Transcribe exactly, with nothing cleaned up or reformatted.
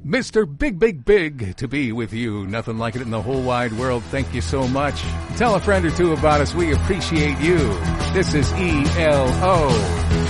Mister Big, Big, Big to be with you. Nothing like it in the whole wide world. Thank you so much. Tell a friend or two about us. We appreciate you. This is E L O.